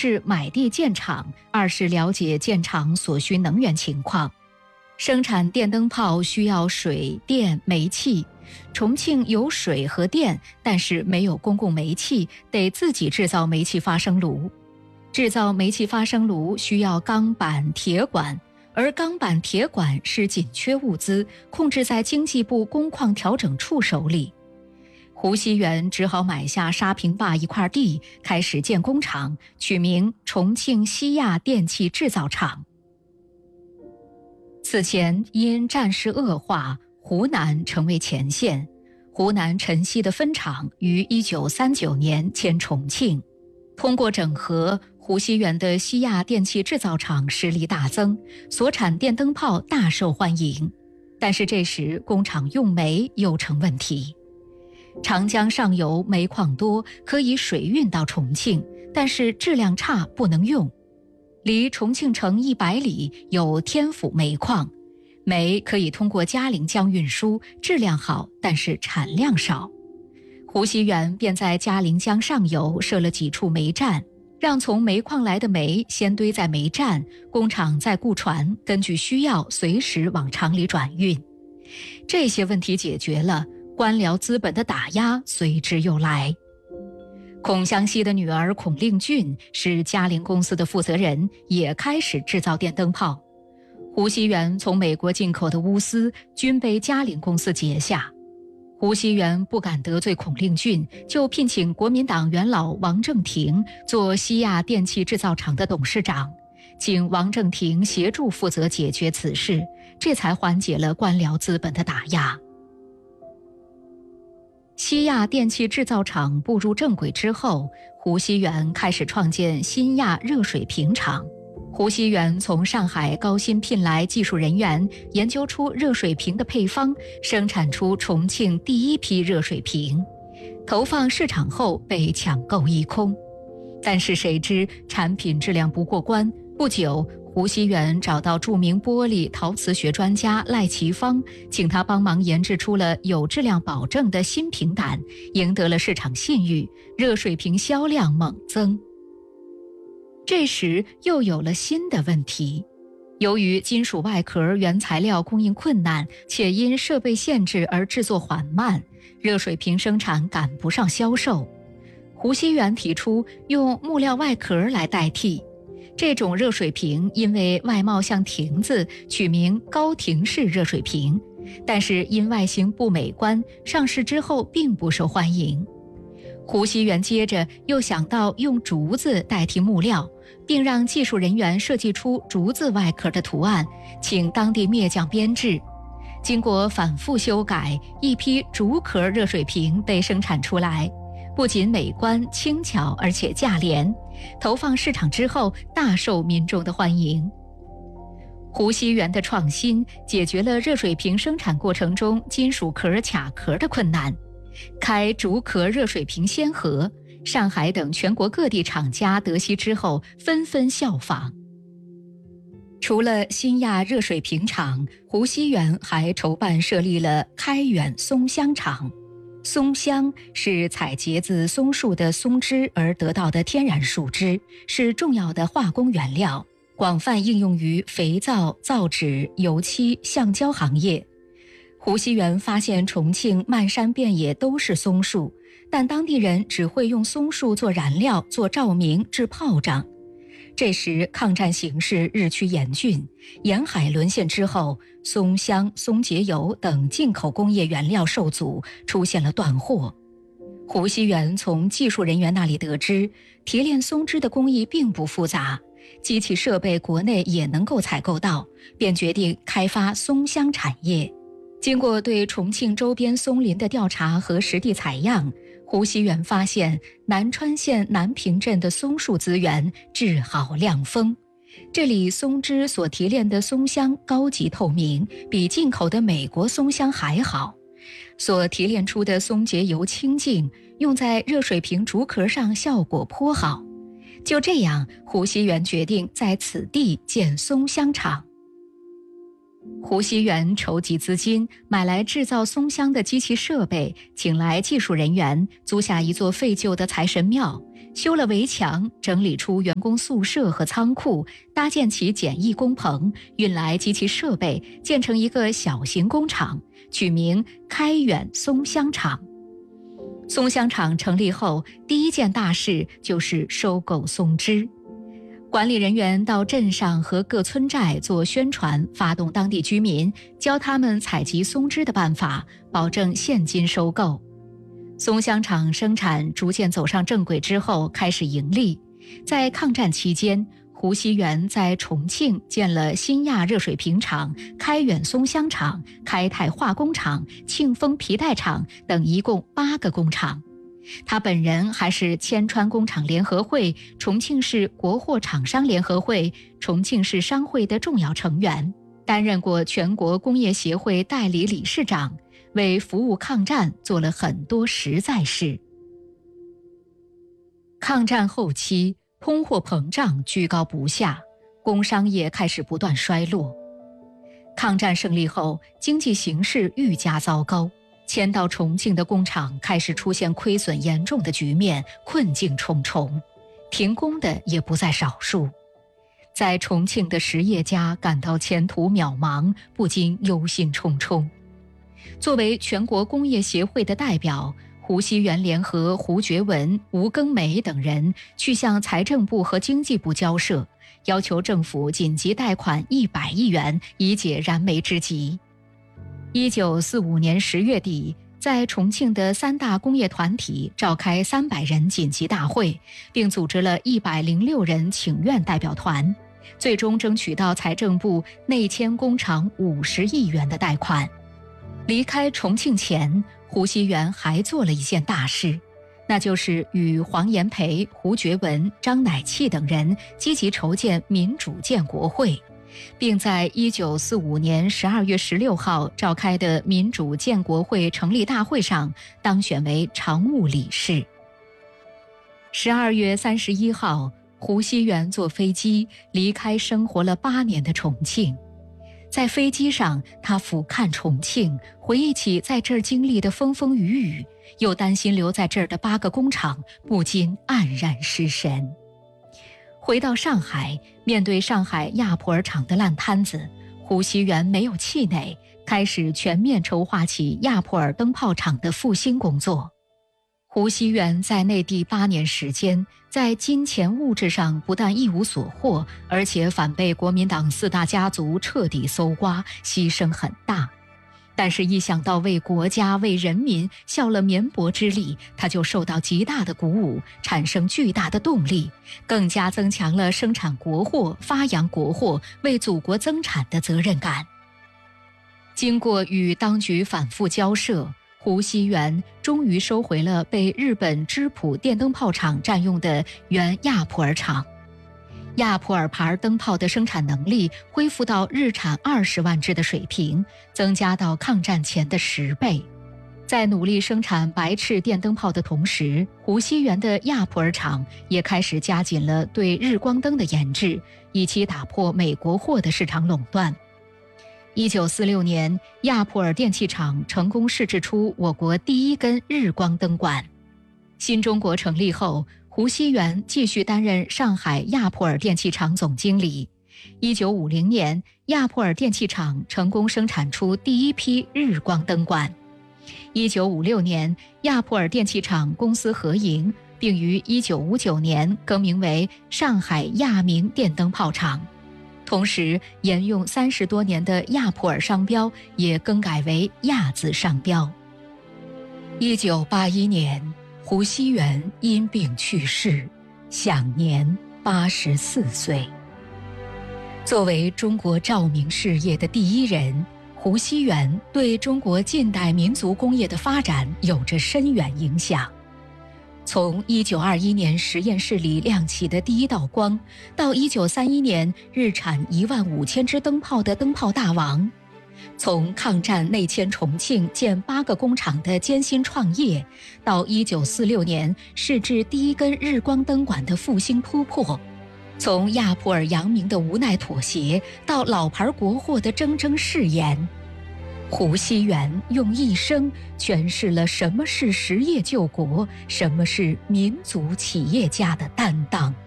是买地建厂，二是了解建厂所需能源情况。生产电灯泡需要水电煤气，重庆有水和电，但是没有公共煤气，得自己制造煤气发生炉。制造煤气发生炉需要钢板铁管，而钢板铁管是紧缺物资，控制在经济部工矿调整处手里。胡锡元只好买下沙坪坝一块地，开始建工厂，取名重庆西亚电气制造厂。此前因战事恶化，湖南成为前线，湖南辰溪的分厂于1939年迁重庆。通过整合，胡锡元的西亚电气制造厂实力大增，所产电灯泡大受欢迎。但是这时工厂用煤又成问题。长江上游煤矿多，可以水运到重庆，但是质量差，不能用。离重庆城100里有天府煤矿，煤可以通过嘉陵江运输，质量好，但是产量少。胡锡元便在嘉陵江上游设了几处煤站，让从煤矿来的煤先堆在煤站，工厂再雇船，根据需要随时往厂里转运。这些问题解决了，官僚资本的打压随之又来。孔祥熙的女儿孔令俊是嘉陵公司的负责人，也开始制造电灯泡。胡锡元从美国进口的钨丝均被嘉陵公司截下。胡锡元不敢得罪孔令俊，就聘请国民党元老王正廷做西亚电气制造厂的董事长，请王正廷协助负责解决此事，这才缓解了官僚资本的打压。西亚电气制造厂步入正轨之后，胡锡元开始创建新亚热水瓶厂。胡锡元从上海高薪聘来技术人员，研究出热水瓶的配方，生产出重庆第一批热水瓶，投放市场后被抢购一空。但是谁知产品质量不过关，不久胡锡元找到著名玻璃陶瓷学专家赖其芳，请他帮忙研制出了有质量保证的新瓶胆，赢得了市场信誉，热水瓶销量猛增。这时又有了新的问题，由于金属外壳原材料供应困难，且因设备限制而制作缓慢，热水瓶生产赶不上销售。胡锡元提出用木料外壳来代替。这种热水瓶因为外貌像亭子，取名高亭式热水瓶，但是因外形不美观，上市之后并不受欢迎。胡锡元接着又想到用竹子代替木料，并让技术人员设计出竹子外壳的图案，请当地篾匠编制。经过反复修改，一批竹壳热水瓶被生产出来，不仅美观轻巧，而且价廉，投放市场之后大受民众的欢迎。胡锡元的创新解决了热水瓶生产过程中金属壳卡壳的困难，开竹壳热水瓶先河，上海等全国各地厂家得悉之后纷纷效仿。除了新亚热水瓶厂，胡锡元还筹办设立了开远松香厂。松香是采栉自松树的松枝而得到的天然树脂，是重要的化工原料，广泛应用于肥皂、造纸、油漆、橡胶行业。胡锡元发现重庆漫山遍野都是松树，但当地人只会用松树做燃料、做照明、制炮仗。这时抗战形势日趋严峻，沿海沦陷之后，松香、松节油等进口工业原料受阻，出现了断货。胡锡元从技术人员那里得知，提炼松脂的工艺并不复杂，机器设备国内也能够采购到，便决定开发松香产业。经过对重庆周边松林的调查和实地采样，胡锡元发现南川县南坪镇的松树资源质好量丰，这里松脂所提炼的松香高级透明，比进口的美国松香还好，所提炼出的松节油清净，用在热水瓶竹壳上效果颇好。就这样，胡锡元决定在此地建松香厂。 胡锡元筹集资金，买来制造松香的机器设备，请来技术人员，租下一座废旧的财神庙，修了围墙，整理出员工宿舍和仓库，搭建起简易工棚，运来机器设备，建成一个小型工厂，取名开远松香厂。松香厂成立后，第一件大事就是收购松枝。管理人员到镇上和各村寨做宣传，发动当地居民，教他们采集松枝的办法，保证现金收购。松香厂生产逐渐走上正轨之后，开始盈利。在抗战期间，胡锡元在重庆建了新亚热水瓶厂、开远松香厂、开泰化工厂、庆丰皮带厂等一共8个工厂。他本人还是千川工厂联合会、重庆市国货厂商联合会、重庆市商会的重要成员，担任过全国工业协会代理理事长，为服务抗战做了很多实在事。抗战后期，通货膨胀居高不下，工商业开始不断衰落。抗战胜利后，经济形势愈加糟糕，迁到重庆的工厂开始出现亏损严重的局面，困境重重，停工的也不在少数。在重庆的实业家感到前途渺茫，不禁忧心忡忡。作为全国工业协会的代表，胡锡元联合胡觉文、吴庚梅等人去向财政部和经济部交涉，要求政府紧急贷款100亿元，以解燃眉之急。1945年10月底，在重庆的3大工业团体召开300人紧急大会，并组织了106人请愿代表团，最终争取到财政部内迁工厂50亿元的贷款。离开重庆前，胡锡元还做了一件大事，那就是与黄炎培、胡觉文、张乃器等人积极筹建民主建国会，并在1945年12月16号召开的民主建国会成立大会上当选为常务理事。12月31号，胡锡元坐飞机离开生活了8年的重庆。在飞机上，他俯瞰重庆，回忆起在这儿经历的风风雨雨，又担心留在这儿的8个工厂，不禁黯然失神。回到上海，面对上海亚普尔厂的烂摊子，胡锡元没有气馁，开始全面筹划起亚普尔灯泡厂的复兴工作。胡锡元在内地8年时间，在金钱物质上不但一无所获，而且反被国民党4大家族彻底搜刮，牺牲很大。但是一想到为国家为人民效了绵薄之力，他就受到极大的鼓舞，产生巨大的动力，更加增强了生产国货、发扬国货、为祖国增产的责任感。经过与当局反复交涉，胡锡元终于收回了被日本芝浦电灯泡厂占用的原亚普尔厂。亚普尔牌灯泡的生产能力恢复到日产20万只的水平，增加到抗战前的10倍。在努力生产白炽电灯泡的同时，胡锡元的亚普尔厂也开始加紧了对日光灯的研制，以期打破美国货的市场垄断。1946年，亚普尔电器厂成功试制出我国第一根日光灯管。新中国成立后，胡锡元继续担任上海亚普尔电器厂总经理。1950年，亚普尔电器厂成功生产出第一批日光灯管。1956年，亚普尔电器厂公私合营，并于1959年更名为上海亚明电灯泡厂。同时，沿用30多年的亚普尔商标也更改为亚字商标。1981年，胡锡元因病去世，享年84岁。作为中国照明事业的第一人，胡锡元对中国近代民族工业的发展有着深远影响。从1921年实验室里亮起的第一道光，到1931年日产15000只灯泡的灯泡大王，从抗战内迁重庆建8个工厂的艰辛创业，到1946年试制第一根日光灯管的复兴突破， 从亚普尔扬明的无奈妥协，到老牌国货的铮铮誓言，胡锡元用一生诠释了什么是实业救国，什么是民族企业家的担当。